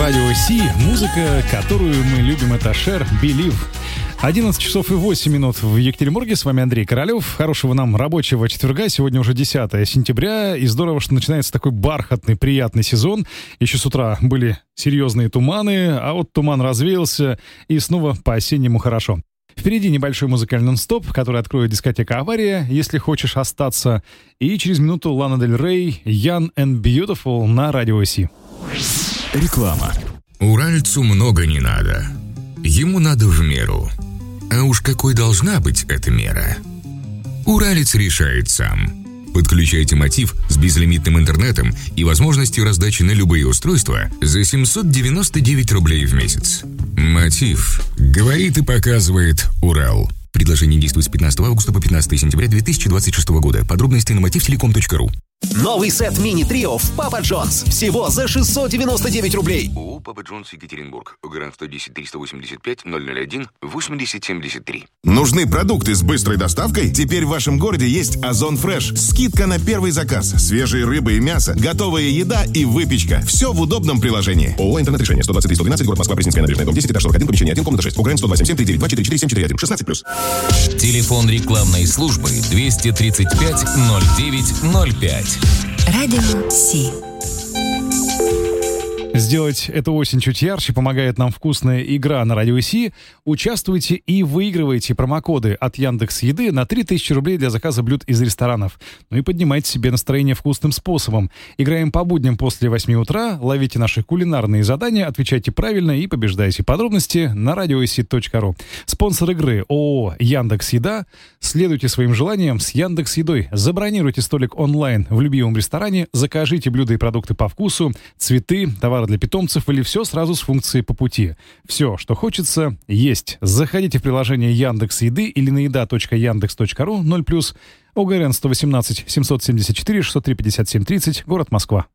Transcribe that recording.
Радио Си. Музыка, которую мы любим, это Cher, Believe. 11 часов и 8 минут в Екатеринбурге. С вами Андрей Королев. Хорошего нам рабочего четверга. Сегодня уже 10 сентября. И здорово, что начинается такой бархатный, приятный сезон. Еще с утра были серьезные туманы, а вот туман развеялся, и снова по-осеннему хорошо. Впереди небольшой музыкальный нон-стоп, который откроет дискотека «Авария», если хочешь остаться. И через минуту Лана Дель Рей, Young and Beautiful на Радио Си. Реклама. Уральцу много не надо. Ему надо в меру. А уж какой должна быть эта мера? Уралец решает сам. Подключайте Мотив с безлимитным интернетом и возможностью раздачи на любые устройства за 799 рублей в месяц. Мотив. Говорит и показывает Урал. Предложение действует с 15 августа по 15 сентября 2026 года. Подробности на motivtelecom.ru. Новый сет мини-трио в Папа Джонс. Всего за 699 рублей. ООО «Папа Джонс, Екатеринбург». Грант 110 385 001 8073. Нужны продукты с быстрой доставкой? Теперь в вашем городе есть Озон Фреш. Скидка на первый заказ. Свежие рыбы и мясо, готовая еда и выпечка. Все в удобном приложении. ООО «Интернет-решение». 123 112, город Москва, Пресненская набережная, дом 10, этаж 41, помещение 1, комната 6. УГРН 102 739 244 741. 16+. Телефон рекламной службы 235 09 05. Радио Си. Сделать эту осень чуть ярче помогает нам вкусная игра на Радио Си. Участвуйте и выигрывайте промокоды от Яндекс.Еды на 3000 рублей для заказа блюд из ресторанов. Ну и поднимайте себе настроение вкусным способом. Играем по будням после 8 утра, ловите наши кулинарные задания, отвечайте правильно и побеждайте. Подробности на radiosi.ru. Спонсор игры ООО «Яндекс.Еда». Следуйте своим желаниям с Яндекс.Едой. Забронируйте столик онлайн в любимом ресторане, закажите блюда и продукты по вкусу, цветы, товары для питомцев или все сразу с функцией по пути. Все, что хочется, есть. Заходите в приложение Яндекс.Еды или на еда.яндекс.ру 0+, ОГРН 118 774 603 57 30, город Москва.